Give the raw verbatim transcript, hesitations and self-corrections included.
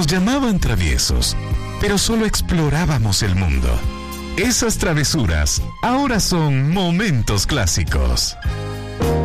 Nos llamaban traviesos, pero solo explorábamos el mundo. Esas travesuras ahora son momentos clásicos.